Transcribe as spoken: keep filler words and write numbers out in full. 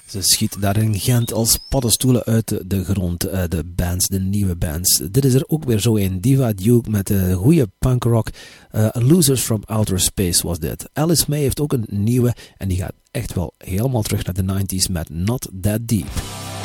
Ze schiet daar in Gent als paddenstoelen uit de, de grond, uh, de bands, de nieuwe bands. Dit is er ook weer zo een. Diva Duke met de goede punkrock. Uh, Losers from Outer Space was dit. Alice May heeft ook een nieuwe en die gaat echt wel helemaal terug naar de nineties met Not That Deep.